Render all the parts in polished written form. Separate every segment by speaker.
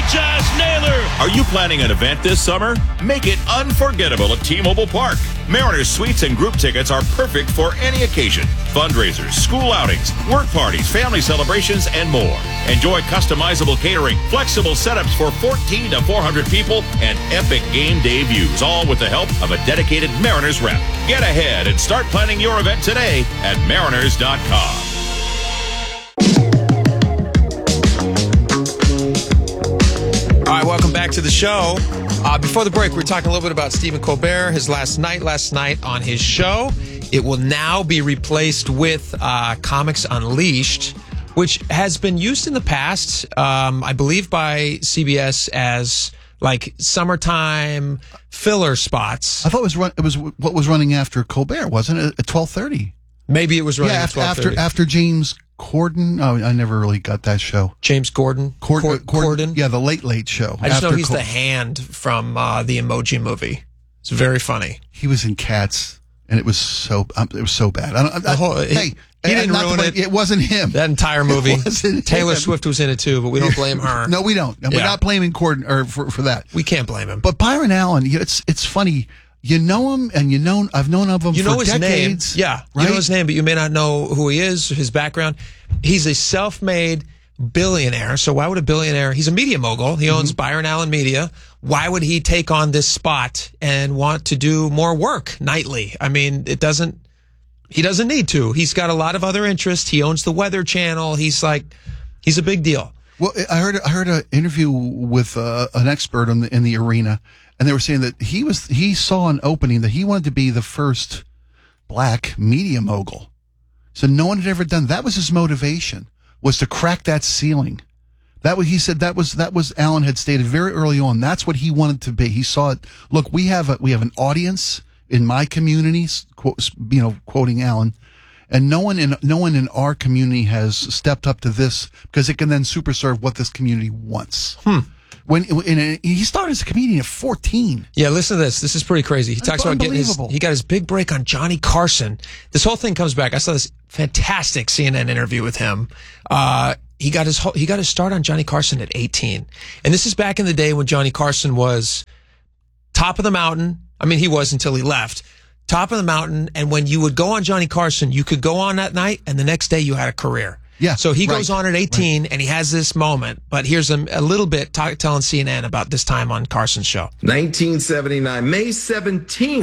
Speaker 1: Josh Naylor.
Speaker 2: Are you planning an event this summer? Make it unforgettable at T-Mobile Park. Mariners suites and group tickets are perfect for any occasion. Fundraisers, school outings, work parties, family celebrations, and more. Enjoy customizable catering, flexible setups for 14 to 400 people, and epic game day views, all with the help of a dedicated Mariners rep. Get ahead and start planning your event today at mariners.com.
Speaker 3: All right, welcome back to the show. Before the break, we were talking a little bit about Stephen Colbert, his last night on his show. It will now be replaced with Comics Unleashed, which has been used in the past, I believe, by CBS as like summertime filler spots.
Speaker 4: I thought it was what was running after Colbert, wasn't it? At 12:30.
Speaker 3: Maybe it was running at 12:30.
Speaker 4: after James Corden. Oh, I never really got that show.
Speaker 3: James Corden. Corden.
Speaker 4: Yeah, the Late Show.
Speaker 3: I just know he's the hand from the Emoji Movie. It's very funny.
Speaker 4: He was in Cats, and it was so bad. He
Speaker 3: didn't ruin it.
Speaker 4: It wasn't him.
Speaker 3: That entire movie. Taylor Swift was in it too, but we don't blame her.
Speaker 4: No, we don't. We're not blaming Corden or for that.
Speaker 3: We can't blame him.
Speaker 4: But Byron Allen, it's funny. You know him, and I've known of him for
Speaker 3: his
Speaker 4: decades.
Speaker 3: Name. Yeah,
Speaker 4: right?
Speaker 3: You know his name, but you may not know who he is, his background. He's a self-made billionaire. So why would a billionaire? He's a media mogul. He owns Byron Allen Media. Why would he take on this spot and want to do more work nightly? I mean, he doesn't need to. He's got a lot of other interests. He owns the Weather Channel. He's a big deal.
Speaker 4: Well, I heard an interview with an expert in the arena. And they were saying that he saw an opening that he wanted to be the first black media mogul. So no one had ever done that. Was his motivation, was to crack that ceiling. He said that was Allen had stated very early on. That's what he wanted to be. He saw it. Look, we have an audience in my community, quoting Allen, and no one in our community has stepped up to this because it can then super serve what this community wants. When he started as a comedian at 14.
Speaker 3: Yeah, listen to this. This is pretty crazy. He talks about he got his big break on Johnny Carson. This whole thing comes back. I saw this fantastic CNN interview with him. He got his start on Johnny Carson at 18. And this is back in the day when Johnny Carson was top of the mountain. I mean, he was until he left. Top of the mountain. And when you would go on Johnny Carson, you could go on that night and the next day you had a career.
Speaker 4: Yeah,
Speaker 3: so he goes on at 18 and he has this moment, but here's a little bit telling CNN about this time on Carson's show.
Speaker 5: 1979, May 17th,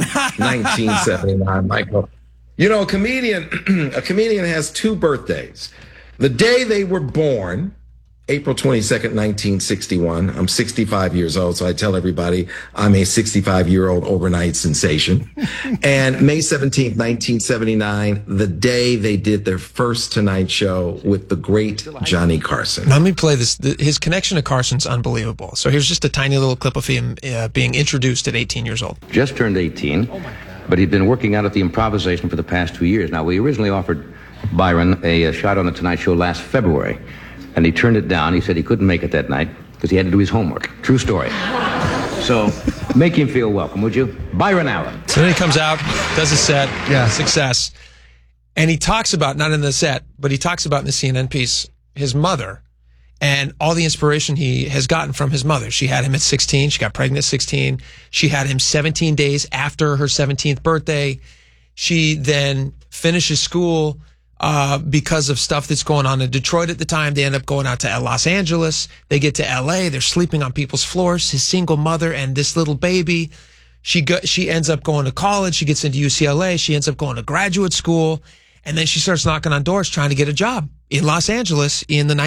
Speaker 5: 1979, Michael. You know, a comedian has two birthdays. The day they were born, April 22nd, 1961. I'm 65 years old, so I tell everybody I'm a 65-year-old overnight sensation. And May 17th, 1979, the day they did their first Tonight Show with the great Johnny Carson.
Speaker 3: Now, let me play this. His connection to Carson's unbelievable. So here's just a tiny little clip of him being introduced at 18 years old.
Speaker 6: Just turned 18, but he'd been working out at the improvisation for the past 2 years. Now, we originally offered Byron a shot on the Tonight Show last February. And he turned it down. He said he couldn't make it that night because he had to do his homework. True story. So make him feel welcome, would you? Byron Allen.
Speaker 3: So then he comes out, does a set, success. And he talks about, not in the set, but he talks about in the CNN piece, his mother and all the inspiration he has gotten from his mother. She had him at 16. She got pregnant at 16. She had him 17 days after her 17th birthday. She then finishes school because of stuff that's going on in Detroit at the time. They end up going out to Los Angeles. They get to LA. They're sleeping on people's floors. His single mother and this little baby. She ends up going to college. She gets into UCLA. She ends up going to graduate school. And then she starts knocking on doors trying to get a job in Los Angeles in the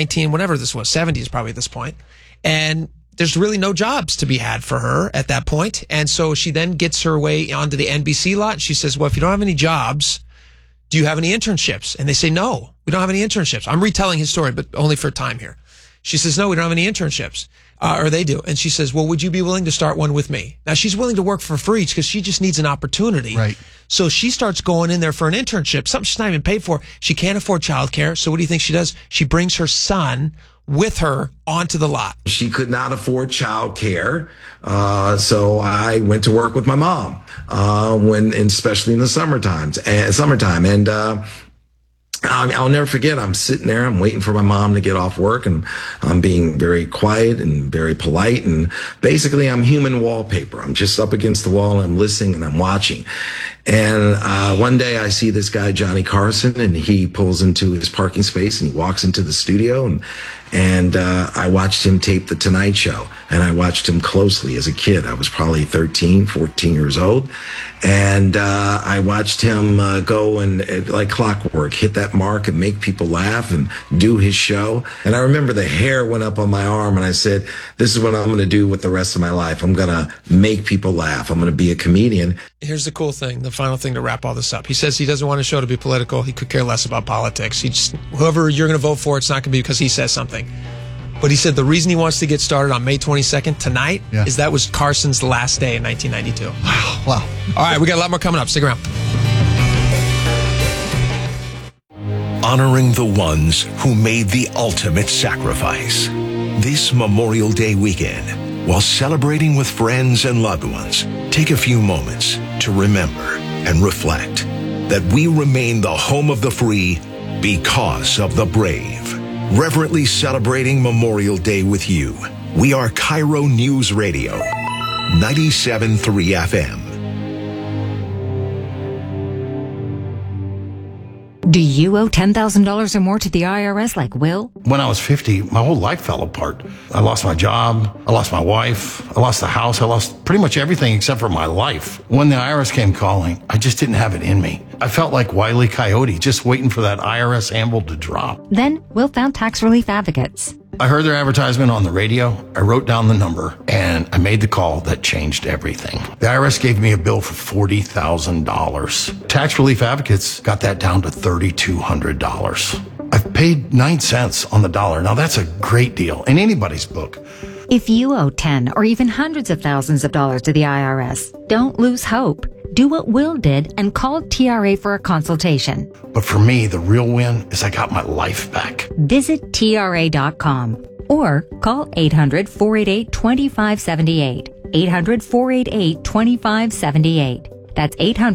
Speaker 3: 70s probably at this point. And there's really no jobs to be had for her at that point. And so she then gets her way onto the NBC lot. And she says, well, if you don't have any jobs, do you have any internships? And they say, no, we don't have any internships. I'm retelling his story, but only for time here. She says, no, we don't have any internships. Or they do. And she says, well, would you be willing to start one with me? Now, she's willing to work for free because she just needs an opportunity.
Speaker 4: Right.
Speaker 3: So she starts going in there for an internship, something she's not even paid for. She can't afford childcare. So what do you think she does? She brings her son with her onto the lot.
Speaker 5: She could not afford childcare, so I went to work with my mom especially in the summertime. And I'll never forget, I'm sitting there, I'm waiting for my mom to get off work, and I'm being very quiet and very polite, and basically I'm human wallpaper. I'm just up against the wall, and I'm listening and I'm watching. And one day I see this guy, Johnny Carson, and he pulls into his parking space and he walks into the studio, and I watched him tape The Tonight Show, and I watched him closely as a kid. I was probably 13, 14 years old. And I watched him go and, like clockwork, hit that mark and make people laugh and do his show. And I remember the hair went up on my arm, and I said, this is what I'm going to do with the rest of my life. I'm going to make people laugh. I'm going to be a comedian.
Speaker 3: Here's the cool thing, the final thing to wrap all this up. He says he doesn't want his show to be political. He could care less about politics. Whoever you're going to vote for, it's not going to be because he says something. But he said the reason he wants to get started on May 22nd tonight is that was Carson's last day in 1992.
Speaker 4: Wow.
Speaker 3: All right, we got a lot more coming up. Stick around.
Speaker 1: Honoring the ones who made the ultimate sacrifice. This Memorial Day weekend, while celebrating with friends and loved ones, take a few moments to remember and reflect that we remain the home of the free because of the brave. Reverently celebrating Memorial Day with you. We are Cairo News Radio, 97.3 FM.
Speaker 7: Do you owe $10,000 or more to the IRS like Will?
Speaker 8: When I was 50, my whole life fell apart. I lost my job, I lost my wife, I lost the house, I lost pretty much everything except for my life. When the IRS came calling, I just didn't have it in me. I felt like Wile E. Coyote, just waiting for that IRS anvil to drop.
Speaker 7: Then Will found Tax Relief Advocates.
Speaker 8: I heard their advertisement on the radio, I wrote down the number, and I made the call that changed everything. The IRS gave me a bill for $40,000. Tax Relief Advocates got that down to $3,200. I've paid 9 cents on the dollar. Now that's a great deal in anybody's book.
Speaker 7: If you owe 10 or even hundreds of thousands of dollars to the IRS, don't lose hope. Do what Will did and call TRA for a consultation.
Speaker 8: But for me, the real win is I got my life back.
Speaker 7: Visit TRA.com or call 800-488-2578. 800-488-2578. That's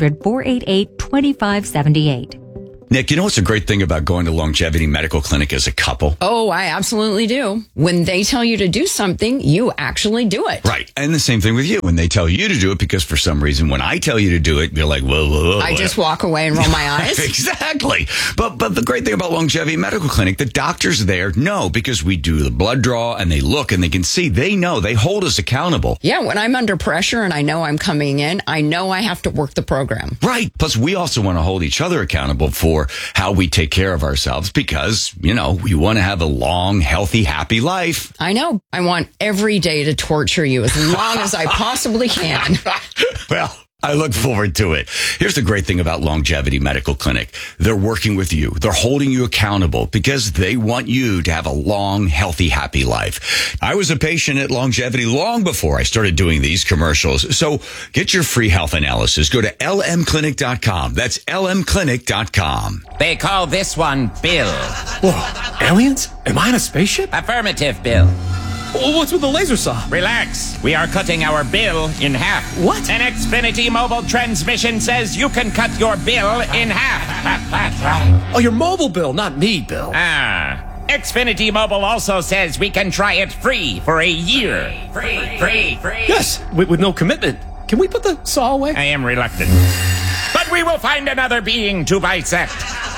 Speaker 7: 800-488-2578.
Speaker 9: Nick, you know what's a great thing about going to Longevity Medical Clinic as a couple?
Speaker 10: Oh, I absolutely do. When they tell you to do something, you actually do it.
Speaker 9: Right. And the same thing with you. When they tell you to do it, because for some reason, when I tell you to do it, you're like, whoa.
Speaker 10: I just walk away and roll my eyes.
Speaker 9: Exactly. But the great thing about Longevity Medical Clinic, the doctors there know, because we do the blood draw and they look and they can see, they know, they hold us accountable.
Speaker 10: Yeah, when I'm under pressure and I know I'm coming in, I know I have to work the program.
Speaker 9: Right. Plus, we also want to hold each other accountable for how we take care of ourselves because, you know, we want to have a long, healthy, happy life.
Speaker 10: I know. I want every day to torture you as long as I possibly can.
Speaker 9: Well, I look forward to it. Here's the great thing about Longevity Medical Clinic. They're working with you. They're holding you accountable because they want you to have a long, healthy, happy life. I was a patient at Longevity long before I started doing these commercials. So get your free health analysis. Go to lmclinic.com. That's lmclinic.com.
Speaker 11: They call this one Bill.
Speaker 12: Whoa, aliens? Am I in a spaceship?
Speaker 11: Affirmative, Bill.
Speaker 12: What's with the laser saw?
Speaker 11: Relax. We are cutting our bill in half.
Speaker 12: What?
Speaker 11: An Xfinity mobile transmission says you can cut your bill in half.
Speaker 12: Oh, your mobile bill, not me, Bill.
Speaker 11: Xfinity Mobile also says we can try it free for a year. Free.
Speaker 12: Yes, with no commitment. Can we put the saw away?
Speaker 11: I am reluctant. But we will find another being to bisect.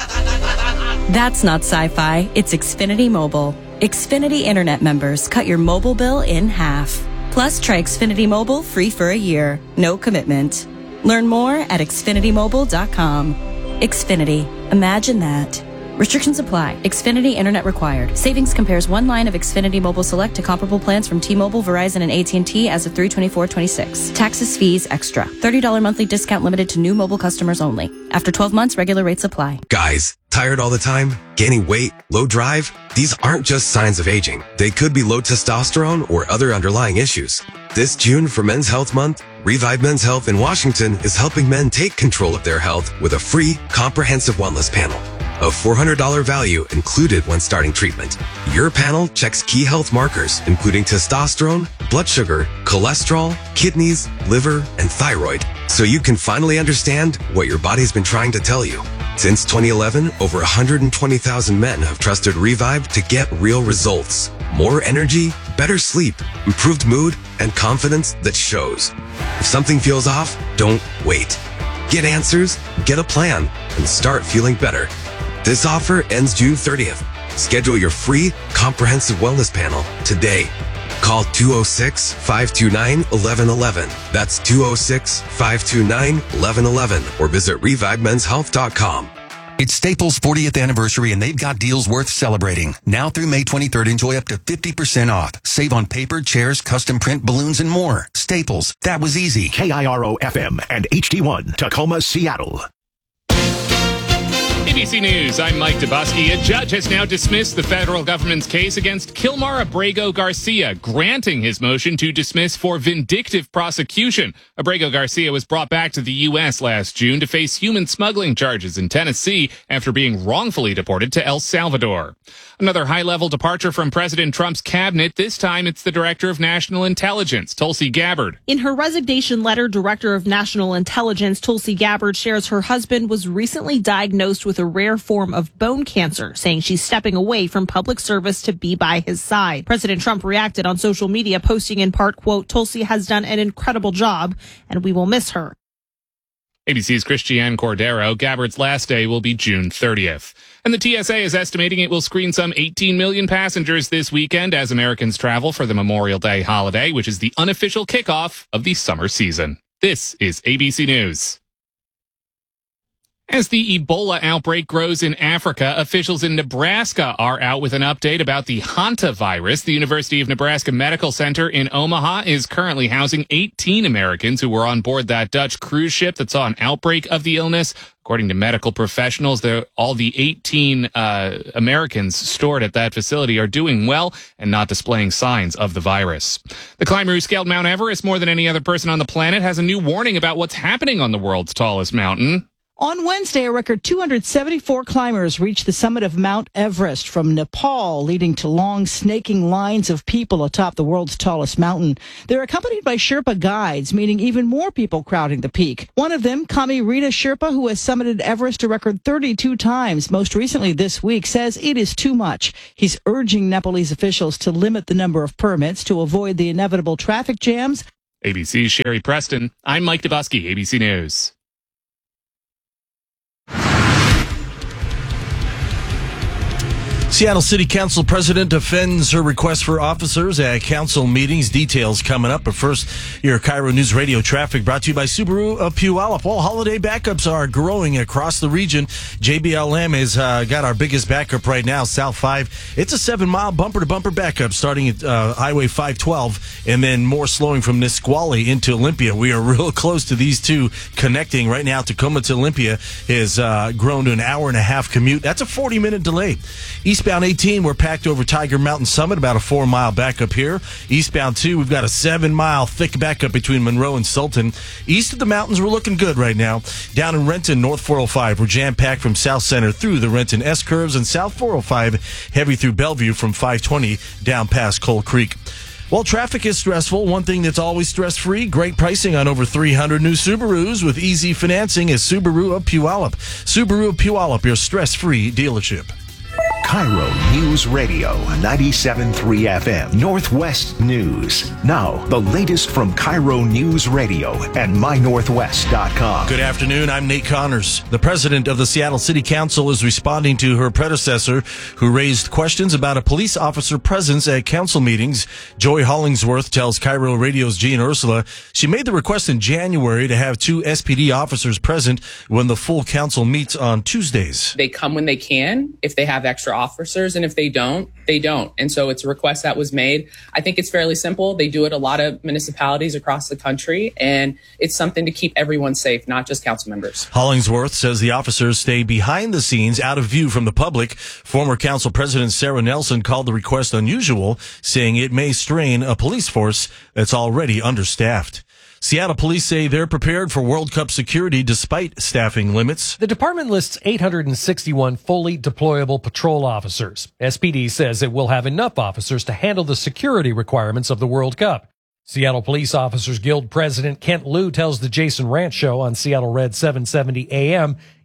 Speaker 13: That's not sci-fi. It's Xfinity Mobile. Xfinity Internet members cut your mobile bill in half. Plus, try Xfinity Mobile free for a year. No commitment. Learn more at xfinitymobile.com. Xfinity. Imagine that. Restrictions apply. Xfinity Internet required. Savings compares one line of Xfinity Mobile Select to comparable plans from T-Mobile, Verizon, and AT&T as of 3/24/26. Taxes, fees, extra. $30 monthly discount limited to new mobile customers only. After 12 months, regular rates apply.
Speaker 14: Guys, tired all the time? Gaining weight? Low drive? These aren't just signs of aging. They could be low testosterone or other underlying issues. This June for Men's Health Month, Revive Men's Health in Washington is helping men take control of their health with a free, comprehensive wellness panel. A $400 value included when starting treatment. Your panel checks key health markers, including testosterone, blood sugar, cholesterol, kidneys, liver, and thyroid, so you can finally understand what your body's been trying to tell you. Since 2011, over 120,000 men have trusted Revive to get real results. More energy, better sleep, improved mood, and confidence that shows. If something feels off, don't wait. Get answers, get a plan, and start feeling better. This offer ends June 30th. Schedule your free, comprehensive wellness panel today. Call 206-529-1111. That's 206-529-1111 or visit ReviveMen'sHealth.com.
Speaker 15: It's Staples' 40th anniversary, and they've got deals worth celebrating. Now through May 23rd, enjoy up to 50% off. Save on paper, chairs, custom print, balloons, and more. Staples. That was easy.
Speaker 1: KIRO-FM and HD1, Tacoma, Seattle.
Speaker 16: ABC News, I'm Mike Dubosky. A judge has now dismissed the federal government's case against Kilmar Abrego Garcia, granting his motion to dismiss for vindictive prosecution. Abrego Garcia was brought back to the U.S. last June to face human smuggling charges in Tennessee after being wrongfully deported to El Salvador. Another high-level departure from President Trump's cabinet. This time, it's the Director of National Intelligence, Tulsi Gabbard.
Speaker 17: In her resignation letter, Director of National Intelligence Tulsi Gabbard shares her husband was recently diagnosed with a rare form of bone cancer, saying she's stepping away from public service to be by his side. President Trump reacted on social media, posting in part, quote, "Tulsi has done an incredible job, and we will miss her."
Speaker 16: ABC's Christiane Cordero. Gabbard's last day will be June 30th. And the TSA is estimating it will screen some 18 million passengers this weekend as Americans travel for the Memorial Day holiday, which is the unofficial kickoff of the summer season. This is ABC News. As the Ebola outbreak grows in Africa, officials in Nebraska are out with an update about the hantavirus. The University of Nebraska Medical Center in Omaha is currently housing 18 Americans who were on board that Dutch cruise ship that saw an outbreak of the illness. According to medical professionals, all the 18 Americans stored at that facility are doing well and not displaying signs of the virus. The climber who scaled Mount Everest more than any other person on the planet has a new warning about what's happening on the world's tallest mountain.
Speaker 18: On Wednesday, a record 274 climbers reached the summit of Mount Everest from Nepal, leading to long snaking lines of people atop the world's tallest mountain. They're accompanied by Sherpa guides, meaning even more people crowding the peak. One of them, Kami Rita Sherpa, who has summited Everest a record 32 times, most recently this week, says it is too much. He's urging Nepalese officials to limit the number of permits to avoid the inevitable traffic jams.
Speaker 16: ABC's Sherry Preston. I'm Mike Dubosky, ABC News.
Speaker 8: Seattle City Council President defends her request for officers at council meetings. Details coming up. But first, your KIRO News Radio traffic brought to you by Subaru of Puyallup. Well, holiday backups are growing across the region. JBLM has got our biggest backup right now, South 5. It's a 7-mile bumper-to-bumper backup starting at Highway 512, and then more slowing from Nisqually into Olympia. We are real close to these two connecting right now. Tacoma to Olympia has grown to an hour-and-a-half commute. That's a 40-minute delay. Eastbound 18, we're packed over Tiger Mountain Summit, about a 4-mile backup here. Eastbound 2, we've got a 7-mile thick backup between Monroe and Sultan. East of the mountains, we're looking good right now. Down in Renton, North 405, we're jam-packed from South Center through the Renton S-curves, and South 405, heavy through Bellevue from 520 down past Coal Creek. While traffic is stressful, one thing that's always stress-free, great pricing on over 300 new Subarus with easy financing is Subaru of Puyallup. Subaru of Puyallup, your stress-free dealership.
Speaker 1: KIRO News Radio, 97.3 FM, Northwest News. Now, the latest from KIRO News Radio and MyNorthwest.com.
Speaker 8: Good afternoon, I'm Nate Connors. The president of the Seattle City Council is responding to her predecessor who raised questions about a police officer presence at council meetings. Joy Hollingsworth tells KIRO Radio's Jean Ursula she made the request in January to have 2 SPD officers present when the full council meets on Tuesdays.
Speaker 19: They come when they can, if they have extra officers, and if they don't, they don't. And so it's a request that was made. I think it's fairly simple. They do it a lot of municipalities across the country, and it's something to keep everyone safe, not just council members.
Speaker 8: Hollingsworth says the officers stay behind the scenes, out of view from the public. Former council president Sarah Nelson called the request unusual, saying it may strain a police force that's already understaffed. Seattle police say they're prepared for World Cup security despite staffing limits.
Speaker 20: The department lists 861 fully deployable patrol officers. SPD says it will have enough officers to handle the security requirements of the World Cup. Seattle Police Officers Guild President Kent Liu tells the Jason Ranch Show on Seattle Red 770 AM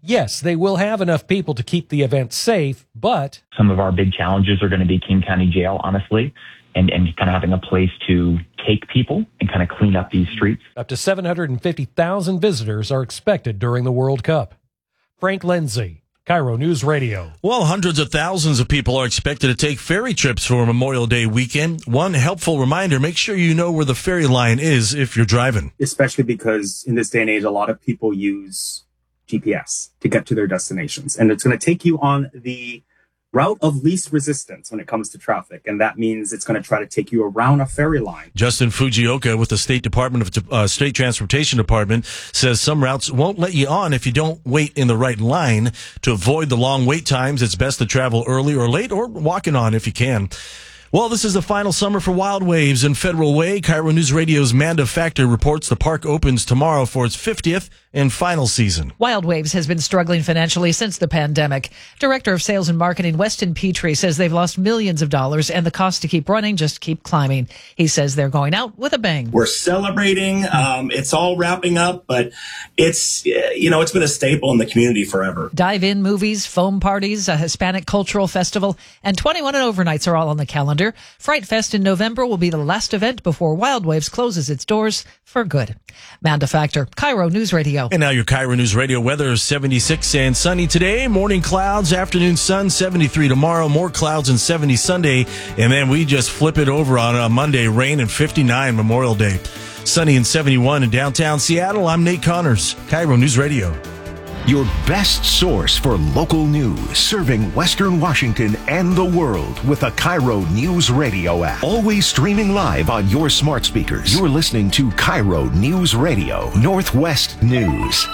Speaker 20: Yes, they will have enough people to keep the event safe, but
Speaker 21: some of our big challenges are going to be King County Jail, honestly, and kind of having a place to take people and kind of clean up these streets.
Speaker 20: Up to 750,000 visitors are expected during the World Cup. Frank Lindsay, Cairo News Radio.
Speaker 22: Well, hundreds of thousands of people are expected to take ferry trips for Memorial Day weekend. One helpful reminder, make sure you know where the ferry line is if you're driving.
Speaker 23: Especially because in this day and age, a lot of people use GPS to get to their destinations. And it's going to take you on the route of least resistance when it comes to traffic. And that means it's going to try to take you around a ferry line.
Speaker 22: Justin Fujioka with the State Transportation Department says some routes won't let you on if you don't wait in the right line. To avoid the long wait times, it's best to travel early or late or walking on if you can. Well, this is the final summer for Wild Waves in Federal Way. Cairo News Radio's Manda Factor reports the park opens tomorrow for its 50th and final season.
Speaker 24: Wild Waves has been struggling financially since the pandemic. Director of Sales and Marketing Weston Petrie says they've lost millions of dollars and the cost to keep running just keep climbing. He says they're going out with a bang.
Speaker 25: We're celebrating. It's all wrapping up, but it's been a staple in the community forever.
Speaker 24: Dive-in movies, foam parties, a Hispanic cultural festival, and 21 and overnights are all on the calendar. Fright Fest in November will be the last event before Wild Waves closes its doors for good. Manda Factor, Cairo News Radio.
Speaker 22: And now your Cairo News Radio weather is 76 and sunny today. Morning clouds, afternoon sun, 73 tomorrow. More clouds and 70 Sunday. And then we just flip it over on Monday, rain and 59 Memorial Day. Sunny and 71 in downtown Seattle. I'm Nate Connors, Cairo News Radio.
Speaker 1: Your best source for local news, serving Western Washington and the world with the Cairo News Radio app. Always streaming live on your smart speakers. You're listening to Cairo News Radio, Northwest News.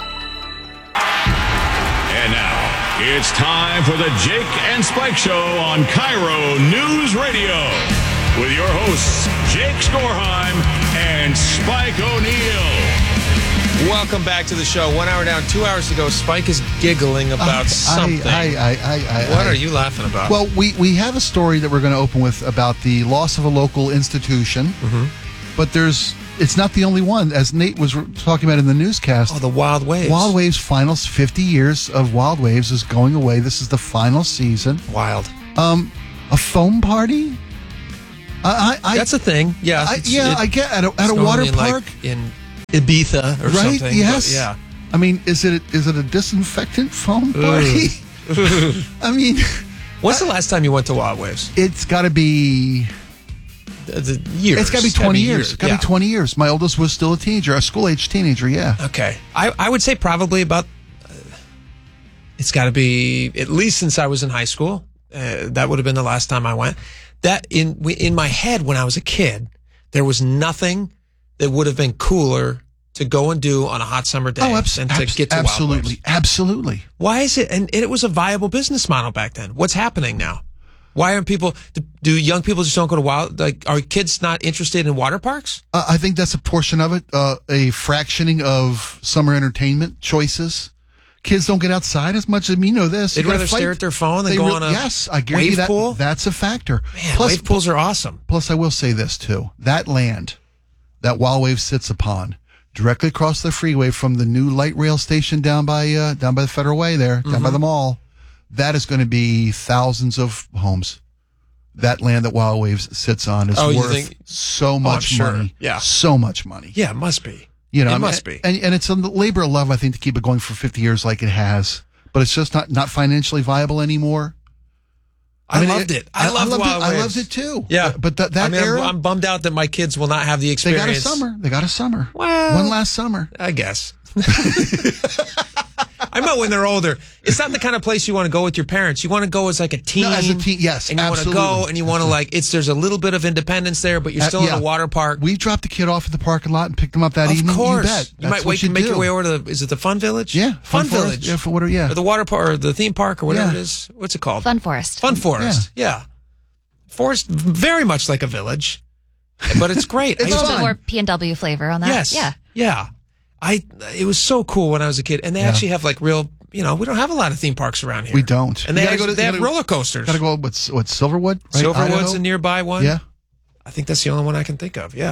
Speaker 2: And now, it's time for the Jake and Spike Show on Cairo News Radio. With your hosts, Jake Skorheim and Spike O'Neill.
Speaker 3: Welcome back to the show. 1 hour down, 2 hours to go. Spike is giggling about something. What are you laughing about?
Speaker 4: Well, we have a story that we're going to open with about the loss of a local institution, but it's not the only one, as Nate was talking about in the newscast.
Speaker 3: Oh, the Wild Waves.
Speaker 4: Wild Waves finals, 50 years of Wild Waves is going away. This is the final season.
Speaker 3: Wild.
Speaker 4: A foam party?
Speaker 3: That's a thing. Yeah.
Speaker 4: I get at a water park.
Speaker 3: Like in Ibiza or something.
Speaker 4: Right? Yes.
Speaker 3: Yeah.
Speaker 4: I mean, is it a disinfectant foam party? I mean,
Speaker 3: when's the last time you went to Wild Waves?
Speaker 4: It's got to be
Speaker 3: years.
Speaker 4: It's got to be 20 years. It's got to be 20 years. My oldest was still a teenager, a school-age teenager. Yeah.
Speaker 3: Okay. I would say probably about. It's got to be at least since I was in high school. That would have been the last time I went. That in my head when I was a kid, there was nothing that would have been cooler to go and do on a hot summer day than to get to Wild Waves.
Speaker 4: Absolutely.
Speaker 3: Why is it? And it was a viable business model back then. What's happening now? Why aren't people? Do young people just don't go to Wild? Like, are kids not interested in water parks?
Speaker 4: I think that's a portion of it. A fractioning of summer entertainment choices. Kids don't get outside as much as me. You know this.
Speaker 3: They'd rather stare at their phone than go on a
Speaker 4: I guarantee
Speaker 3: wave pool.
Speaker 4: That's a factor.
Speaker 3: Man, wave pools are awesome.
Speaker 4: Plus, I will say this too: that land that Wild Wave sits upon, directly across the freeway from the new light rail station down by the Federal Way there, down by the mall, that is going to be thousands of homes. That land that Wild Waves sits on is worth so much money.
Speaker 3: Yeah.
Speaker 4: So much money.
Speaker 3: Yeah, it must be.
Speaker 4: You know,
Speaker 3: it must be.
Speaker 4: And it's a labor of love, I think, to keep it going for 50 years like it has. But it's just not financially viable anymore.
Speaker 3: I loved it. I loved Wild Waves.
Speaker 4: I loved it too.
Speaker 3: Yeah.
Speaker 4: But that era.
Speaker 3: I'm bummed out that my kids will not have the experience.
Speaker 4: They got a summer.
Speaker 3: Well,
Speaker 4: one last summer.
Speaker 3: I guess. I meant when they're older. It's not the kind of place you want to go with your parents. You want to go as like a teen.
Speaker 4: No, as a teen, yes,
Speaker 3: and you
Speaker 4: absolutely.
Speaker 3: want to go and you want to there's a little bit of independence there, but you're still in a water park.
Speaker 4: We dropped the kid off at the parking lot and picked him up that evening.
Speaker 3: Of course.
Speaker 4: You bet.
Speaker 3: You might wait to make your way over to is it the Fun Village?
Speaker 4: Yeah.
Speaker 3: Fun Village.
Speaker 4: Yeah,
Speaker 3: Or the water park or the theme park or whatever it is. What's it called?
Speaker 7: Fun Forest.
Speaker 3: Fun Forest. Yeah. Forest, very much like a village, but it's great.
Speaker 7: It's a little bit more P&W flavor on that.
Speaker 3: Yes. Yeah. It was so cool when I was a kid, and they actually have like real. We don't have a lot of theme parks around here.
Speaker 4: We don't.
Speaker 3: And they have roller coasters.
Speaker 4: Got to go with Silverwood. Right?
Speaker 3: Silverwood's a nearby one.
Speaker 4: Yeah.
Speaker 3: I think that's the only one I can think of. Yeah.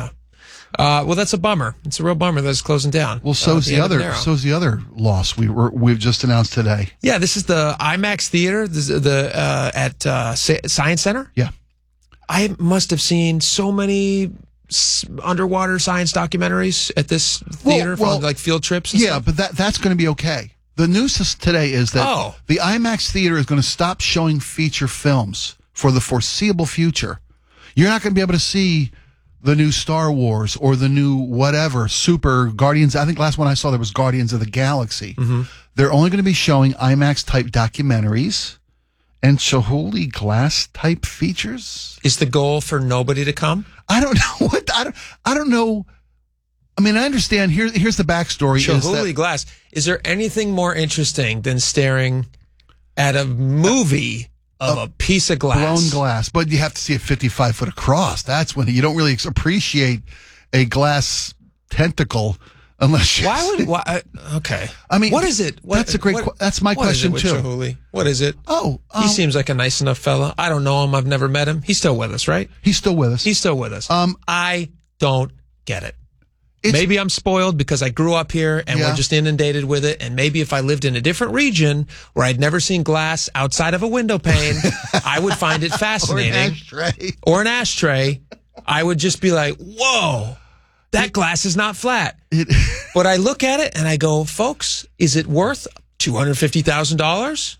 Speaker 3: Well, that's a bummer. It's a real bummer that it's closing down.
Speaker 4: Well, so's the other loss we've just announced today.
Speaker 3: Yeah, this is the IMAX theater. This is at Science Center.
Speaker 4: Yeah,
Speaker 3: I must have seen so many underwater science documentaries at this theater from like field trips. And stuff.
Speaker 4: But that's going to be okay. The news today is that the IMAX theater is going to stop showing feature films for the foreseeable future. You're not going to be able to see the new Star Wars or the new whatever, Super Guardians. I think last one I saw there was Guardians of the Galaxy.
Speaker 3: Mm-hmm.
Speaker 4: They're only going to be showing IMAX-type documentaries and Chihuly Glass-type features.
Speaker 3: Is the goal for nobody to come?
Speaker 4: I don't know. I don't know. I mean, I understand. Here's the backstory.
Speaker 3: Chihuly Glass. Is there anything more interesting than staring at a movie of a piece of glass?
Speaker 4: Blown glass. But you have to see it 55 foot across. That's when you don't really appreciate a glass tentacle unless you...
Speaker 3: Okay.
Speaker 4: I mean...
Speaker 3: What is it?
Speaker 4: That's my question,
Speaker 3: too.
Speaker 4: Chihuly?
Speaker 3: What is it?
Speaker 4: He
Speaker 3: seems like a nice enough fella. I don't know him. I've never met him. He's still with us, right?
Speaker 4: He's still with us.
Speaker 3: He's still with us. I don't get it. Maybe I'm spoiled because I grew up here and we're just inundated with it. And maybe if I lived in a different region where I'd never seen glass outside of a window pane, I would find it fascinating. Or an ashtray. I would just be like, whoa, that glass is not flat. But I look at it and I go, folks, is it worth $250,000?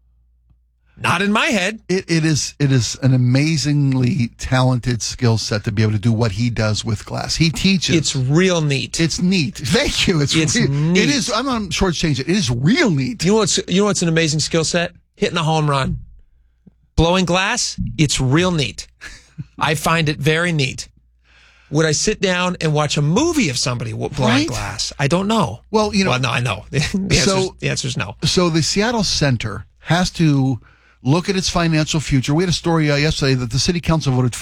Speaker 3: Not in my head.
Speaker 4: It is an amazingly talented skill set to be able to do what he does with glass. He teaches.
Speaker 3: It's real neat.
Speaker 4: It's neat. Thank you. It's
Speaker 3: neat.
Speaker 4: It is. I'm not shortchanging it. It is real neat.
Speaker 3: You know what's an amazing skill set? Hitting a home run. Blowing glass. It's real neat. I find it very neat. Would I sit down and watch a movie of somebody blowing glass? I don't know.
Speaker 4: Well, no,
Speaker 3: I know. The answer is no.
Speaker 4: So the Seattle Center has to look at its financial future. We had a story yesterday that the city council voted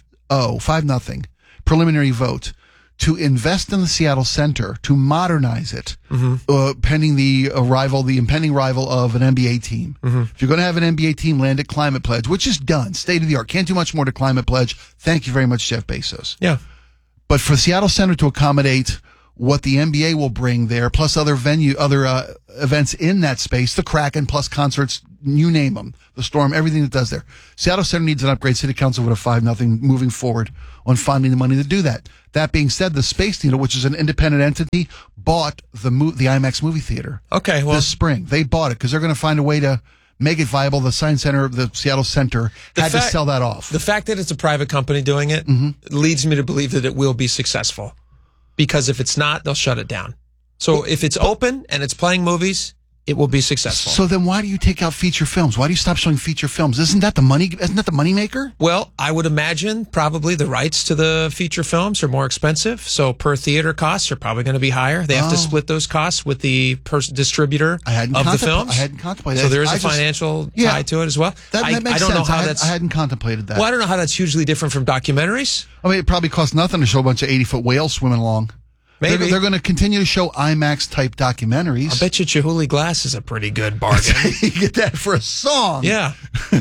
Speaker 4: 5-0 preliminary vote to invest in the Seattle Center to modernize it, pending the impending arrival of an NBA team. If you're going to have an NBA team land at Climate Pledge, which is done, state of the art, can't do much more to Climate Pledge. Thank you very much, Jeff Bezos.
Speaker 3: Yeah.
Speaker 4: But for Seattle Center to accommodate what the NBA will bring there, plus other events in that space, the Kraken, plus concerts, you name them, the Storm, everything that does there. Seattle Center needs an upgrade. City Council voted 5-0 moving forward on finding the money to do that. That being said, the Space Needle, which is an independent entity, bought the IMAX movie theater.
Speaker 3: Okay, well,
Speaker 4: this spring they bought it because they're going to find a way to make it viable. The Science Center, the Seattle Center, had to sell that off.
Speaker 3: The fact that it's a private company doing it leads me to believe that it will be successful. Because if it's not, they'll shut it down. So if it's open and it's playing movies, it will be successful.
Speaker 4: So then why do you take out feature films? Why do you stop showing feature films? Isn't that the money maker?
Speaker 3: Well, I would imagine probably the rights to the feature films are more expensive. So per theater costs are probably going to be higher. They have to split those costs with the distributor of the films.
Speaker 4: I hadn't contemplated that.
Speaker 3: So there is a financial tie to it as well.
Speaker 4: That makes sense. I hadn't contemplated that.
Speaker 3: Well, I don't know how that's hugely different from documentaries.
Speaker 4: I mean, it probably costs nothing to show a bunch of 80-foot whales swimming along.
Speaker 3: Maybe.
Speaker 4: They're going to continue to show IMAX-type documentaries.
Speaker 3: I bet you Chihuly Glass is a pretty good bargain.
Speaker 4: You get that for a song.
Speaker 3: Yeah.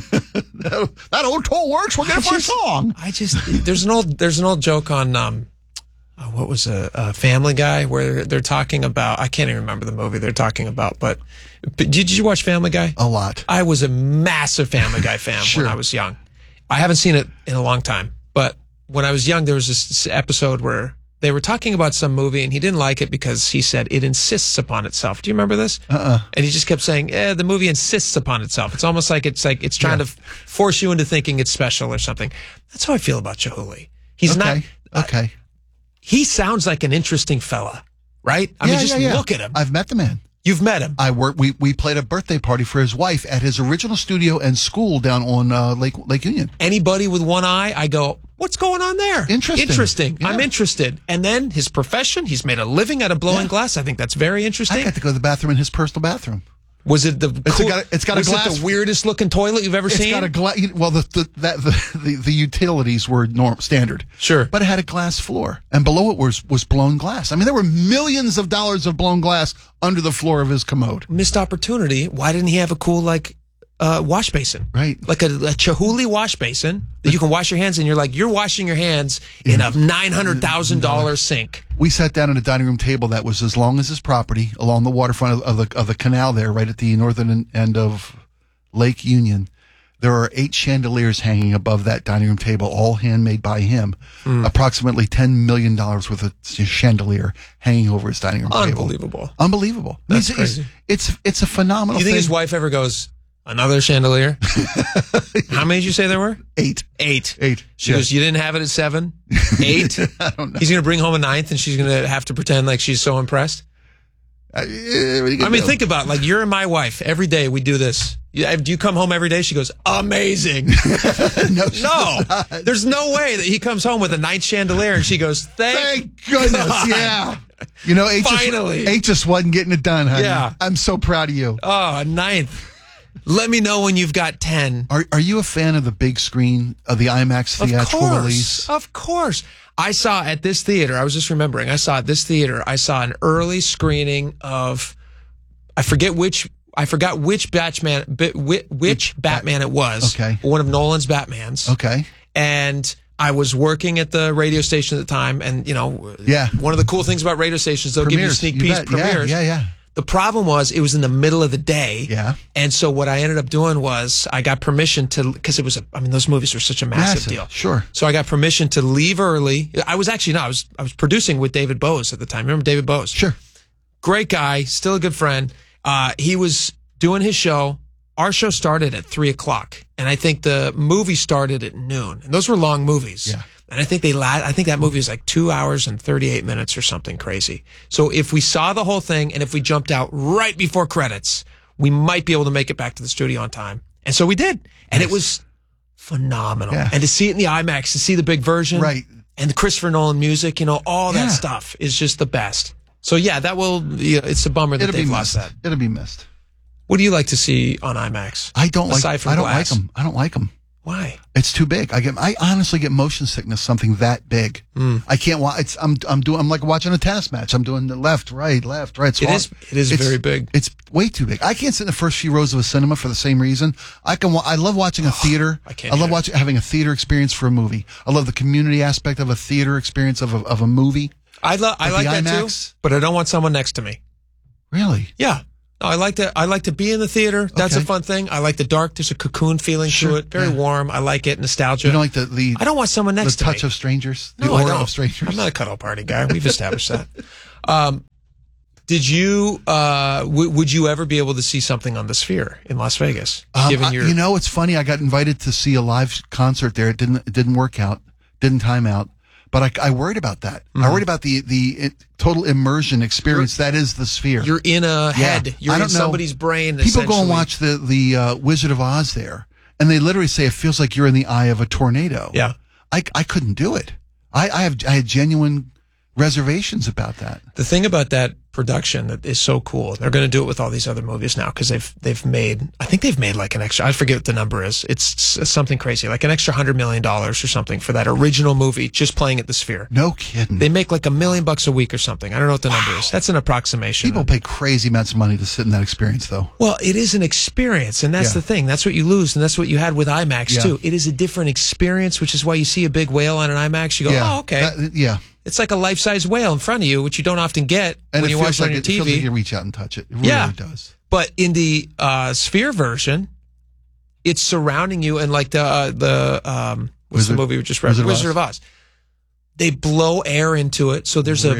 Speaker 4: that old toll works. We'll get it for a song.
Speaker 3: There's an old joke on, what was a Family Guy where they're talking about, I can't even remember the movie they're talking about, but did you watch Family Guy?
Speaker 4: A lot.
Speaker 3: I was a massive Family Guy fan when I was young. I haven't seen it in a long time, but when I was young, there was this episode where they were talking about some movie and he didn't like it because he said it insists upon itself. Do you remember this? And he just kept saying, the movie insists upon itself. It's almost like it's trying to force you into thinking it's special or something. That's how I feel about Chihuly. He's not.
Speaker 4: Okay.
Speaker 3: He sounds like an interesting fella, right? I mean, just look at him.
Speaker 4: I've met the man.
Speaker 3: You've met him.
Speaker 4: We played a birthday party for his wife at his original studio and school down on Lake Union.
Speaker 3: Anybody with one eye, I go, what's going on there?
Speaker 4: Interesting.
Speaker 3: Yeah. I'm interested. And then his profession, he's made a living out of blowing glass. I think that's very interesting.
Speaker 4: I got to go to the bathroom in his personal bathroom.
Speaker 3: Was it
Speaker 4: It's got a glass.
Speaker 3: Was it the weirdest looking toilet you've ever seen?
Speaker 4: It's got a glass. Well, the utilities were standard.
Speaker 3: Sure,
Speaker 4: but it had a glass floor, and below it was blown glass. I mean, there were millions of dollars of blown glass under the floor of his commode.
Speaker 3: Missed opportunity. Why didn't he have a cool wash basin.
Speaker 4: Right.
Speaker 3: Like a Chihuly wash basin that you can wash your hands in. You're washing your hands in a $900,000 sink.
Speaker 4: We sat down at a dining room table that was as long as his property along the waterfront of the canal there, right at the northern end of Lake Union. There are 8 chandeliers hanging above that dining room table, all handmade by him. Approximately $10 million worth of chandelier hanging over his dining room table. Unbelievable.
Speaker 3: That's crazy.
Speaker 4: It's a phenomenal
Speaker 3: You think
Speaker 4: thing.
Speaker 3: his wife ever goes, another chandelier? How many did you say there were?
Speaker 4: 8.
Speaker 3: 8. She
Speaker 4: Yeah.
Speaker 3: goes, you didn't have it at 7? 8?
Speaker 4: I don't know.
Speaker 3: He's going to bring home a 9th and she's going to have to pretend like she's so impressed? I mean, think about it. Like, you're my wife. Every day we do this. Do you come home every day? She goes, amazing. No, there's no way that he comes home with a 9th chandelier and she goes, thank
Speaker 4: goodness.
Speaker 3: God.
Speaker 4: Yeah. You know,
Speaker 3: Finally.
Speaker 4: H just wasn't getting it done, honey.
Speaker 3: Yeah.
Speaker 4: I'm so proud of you.
Speaker 3: Oh, a 9th. Let me know when you've got 10.
Speaker 4: Are you a fan of the big screen, of the IMAX theatrical release?
Speaker 3: Of course. I saw at this theater, I was just remembering, I saw an early screening of, I forgot which Batman it was.
Speaker 4: Okay.
Speaker 3: One of Nolan's Batmans.
Speaker 4: Okay.
Speaker 3: And I was working at the radio station at the time, and one of the cool things about radio stations, they'll give you sneak peeks, premieres.
Speaker 4: Yeah.
Speaker 3: The problem was it was in the middle of the day.
Speaker 4: Yeah.
Speaker 3: And so what I ended up doing was I got permission to, because it was, those movies were such a massive deal.
Speaker 4: Sure.
Speaker 3: So I got permission to leave early. I was producing with David Bowes at the time. Remember David Bowes?
Speaker 4: Sure.
Speaker 3: Great guy, still a good friend. He was doing his show. Our show started at 3:00, and I think the movie started at noon. And those were long movies.
Speaker 4: Yeah.
Speaker 3: And I think that movie was like 2 hours and 38 minutes or something crazy. So if we saw the whole thing and if we jumped out right before credits, we might be able to make it back to the studio on time. And so we did. And it was phenomenal.
Speaker 4: Yeah.
Speaker 3: And to see it in the IMAX, to see the big version.
Speaker 4: Right.
Speaker 3: And the Christopher Nolan music, all that stuff is just the best. So yeah, it's a bummer that they've lost that.
Speaker 4: It'll be missed.
Speaker 3: What do you like to see on IMAX?
Speaker 4: I don't like
Speaker 3: Glass?
Speaker 4: them. I don't like them.
Speaker 3: Why?
Speaker 4: It's too big. I honestly get motion sickness, something that big. I can't watch. I'm like watching a tennis match. I'm doing the left, right.
Speaker 3: It is very big.
Speaker 4: It's way too big. I can't sit in the first few rows of a cinema for the same reason. I love watching a theater. I love having a theater experience for a movie. I love the community aspect of a theater experience of a movie.
Speaker 3: I like that
Speaker 4: IMAX
Speaker 3: too, but I don't want someone next to me.
Speaker 4: Really?
Speaker 3: Yeah. No, I like to be in the theater. That's a fun thing. I like the dark. There's a cocoon feeling to it. Very warm. I like it. Nostalgia.
Speaker 4: You don't like the
Speaker 3: I don't want someone next to me.
Speaker 4: The touch of strangers?
Speaker 3: No,
Speaker 4: the
Speaker 3: I
Speaker 4: aura
Speaker 3: don't.
Speaker 4: of strangers?
Speaker 3: I'm not a cuddle party guy. We've established that. Did you, would you ever be able to see something on the Sphere in Las Vegas?
Speaker 4: It's funny. I got invited to see a live concert there. It didn't work out. Didn't time out. But I worried about that. I worried about the total immersion experience that is the Sphere.
Speaker 3: You're in a head. You're in somebody's brain.
Speaker 4: People go and watch the Wizard of Oz there, and they literally say it feels like you're in the eye of a tornado.
Speaker 3: Yeah.
Speaker 4: I couldn't do it. I had genuine reservations about that.
Speaker 3: The thing about that production that is so cool, they're going to do it with all these other movies now because they've made like an extra, I forget what the number is. It's something crazy, like an extra $100 million or something for that original movie just playing at the Sphere.
Speaker 4: No kidding.
Speaker 3: They make like $1 million a week or something. I don't know what the number is. That's an approximation.
Speaker 4: People pay crazy amounts of money to sit in that experience, though.
Speaker 3: Well, it is an experience, and that's the thing. That's what you lose, and that's what you had with IMAX too. It is a different experience, which is why you see a big whale on an IMAX. You go, oh, okay. It's like a life-size whale in front of you, which you don't often get when you watch it on your TV.
Speaker 4: It feels like you reach out and touch it. It really does.
Speaker 3: But in the Sphere version, it's surrounding you, and like the what's the movie we just read? Wizard of Oz. They blow air into it, so there's a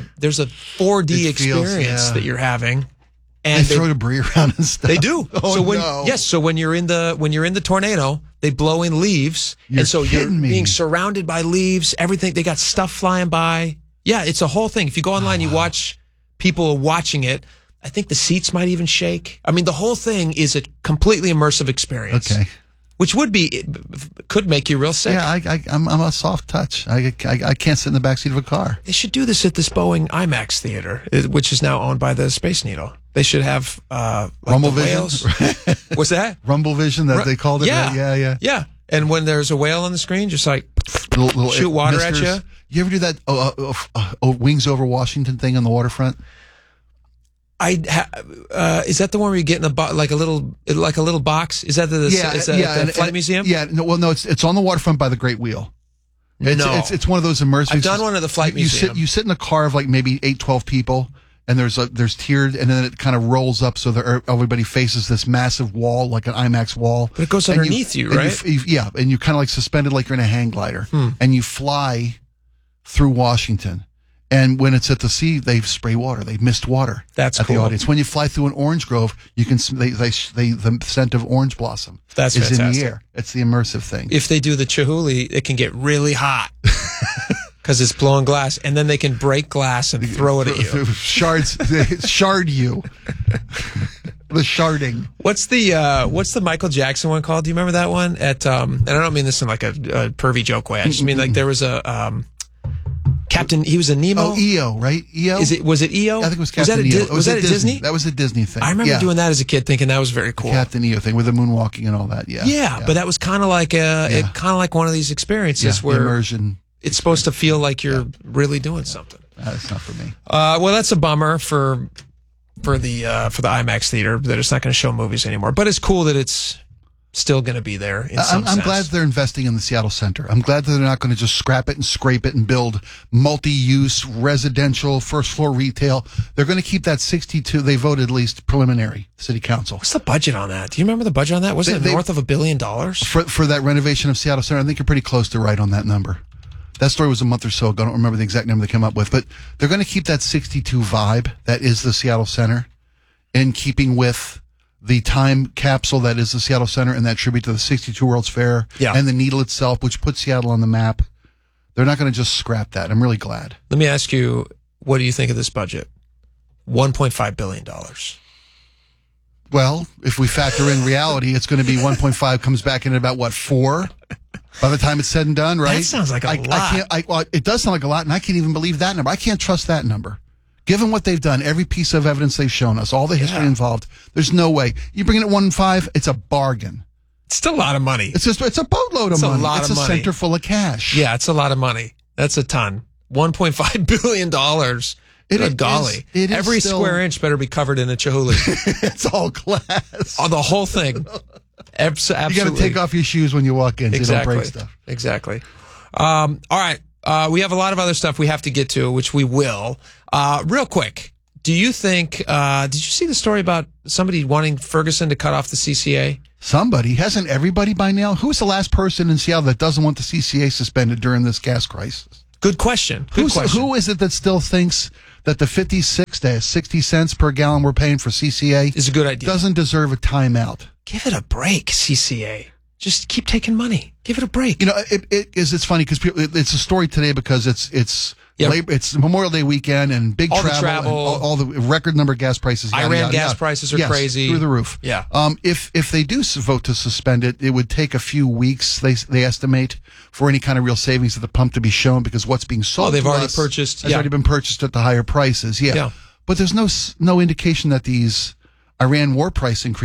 Speaker 3: 4D experience that you're having.
Speaker 4: And they throw debris around and stuff.
Speaker 3: They do.
Speaker 4: Oh,
Speaker 3: so when you're in the tornado, they blow in leaves, you're being surrounded by leaves. Everything, they got stuff flying by. Yeah, it's a whole thing. If you go online, you watch people watching it. I think the seats might even shake. I mean, the whole thing is a completely immersive experience.
Speaker 4: Okay.
Speaker 3: Which could make you real sick.
Speaker 4: Yeah, I'm a soft touch. I can't sit in the backseat of a car.
Speaker 3: They should do this at this Boeing IMAX theater, which is now owned by the Space Needle. They should have
Speaker 4: Rumble
Speaker 3: Vision. What's that?
Speaker 4: Rumble Vision, that they called it.
Speaker 3: Yeah. Yeah. And when there's a whale on the screen, just like little shoot water at you.
Speaker 4: You ever do that Wings Over Washington thing on the waterfront?
Speaker 3: Is that the one where you get in like a little box? Is that the flight museum?
Speaker 4: Yeah. No. It's on the waterfront by the Great Wheel. It's one of those immersive.
Speaker 3: I've done one at the flight museum.
Speaker 4: You sit in a car of like maybe 8-12 people, and there's tiered, and then it kind of rolls up so that everybody faces this massive wall, like an IMAX wall.
Speaker 3: But it goes underneath you, right?
Speaker 4: And you kind of like suspended like you're in a hang glider, and you fly through Washington. And when it's at the sea, they spray water. They mist water.
Speaker 3: That's
Speaker 4: at
Speaker 3: cool.
Speaker 4: the audience. When you fly through an orange grove, you can the scent of orange blossom
Speaker 3: is
Speaker 4: fantastic. In the air. It's the immersive thing.
Speaker 3: If they do the Chihuly, it can get really hot because it's blowing glass, and then they can break glass and throw it at you.
Speaker 4: Shard you. The sharding.
Speaker 3: What's the Michael Jackson one called? Do you remember that one? And I don't mean this in like a pervy joke way. I just mean like there was a Captain. He was a Nemo.
Speaker 4: Oh, EO, right? EO.
Speaker 3: Was it EO?
Speaker 4: I think it was Captain EO.
Speaker 3: Was that a Disney?
Speaker 4: That was a Disney thing.
Speaker 3: I remember doing that as a kid, thinking that was very cool.
Speaker 4: The Captain EO thing with the moonwalking and all that. Yeah.
Speaker 3: But that was kind of like one of these experiences where
Speaker 4: immersion.
Speaker 3: It's supposed to feel like you're really doing something.
Speaker 4: That's not for me.
Speaker 3: Well, that's a bummer for the IMAX theater that it's not going to show movies anymore. But it's cool that it's still going to be there.
Speaker 4: I'm glad they're investing in the Seattle Center. I'm glad that they're not going to just scrap it and scrape it and build multi-use residential first floor retail. They're going to keep that 62. They voted at least preliminary city council.
Speaker 3: What's the budget on that? Do you remember the budget on that? Wasn't it north of $1 billion
Speaker 4: for that renovation of Seattle Center? I think you're pretty close to right on that number. That story was a month or so ago. I don't remember the exact number they came up with, but they're going to keep that 62 vibe that is the Seattle Center in keeping with the time capsule that is the Seattle Center and that tribute to the 62 World's Fair and the Needle itself, which put Seattle on the map. They're not going to just scrap that. I'm really glad.
Speaker 3: Let me ask you, what do you think of this budget? $1.5 billion.
Speaker 4: Well, if we factor in reality, it's going to be 1.5 comes back in at about, 4? By the time it's said and done, right?
Speaker 3: That sounds like a lot.
Speaker 4: It does sound like a lot, and I can't even believe that number. I can't trust that number. Given what they've done, every piece of evidence they've shown us, all the history involved, there's no way. You bring it at 1.5, it's a bargain.
Speaker 3: It's still a lot of money.
Speaker 4: It's a boatload of money. It's a center full of cash.
Speaker 3: Yeah, it's a lot of money. That's a ton. $1.5 billion. Good golly. Every square inch better be covered in a Chihuly.
Speaker 4: It's all glass.
Speaker 3: Oh, the whole thing. Absolutely.
Speaker 4: You got to take off your shoes when you walk in so you don't break stuff.
Speaker 3: Exactly. All right. We have a lot of other stuff we have to get to, which we will. Real quick, do you think, did you see the story about somebody wanting Ferguson to cut off the CCA?
Speaker 4: Somebody. Hasn't everybody by now? Who's the last person in Seattle that doesn't want the CCA suspended during this gas crisis?
Speaker 3: Good question. Who
Speaker 4: is it that still thinks that the 56 to 60 cents per gallon we're paying for CCA
Speaker 3: is a good idea? Doesn't
Speaker 4: deserve a timeout.
Speaker 3: Give it a break, CCA. Just keep taking money. Give it a break.
Speaker 4: You know, it's funny because it's a story today because it's Memorial Day weekend and big travel. And all the record number of gas prices.
Speaker 3: Iran gas prices are crazy.
Speaker 4: Through the roof.
Speaker 3: Yeah.
Speaker 4: If they do vote to suspend it, it would take a few weeks, they estimate, for any kind of real savings at the pump to be shown because what's being sold
Speaker 3: they've already purchased.
Speaker 4: Has already been purchased at the higher prices. Yeah. But there's no indication that these Iran war price increases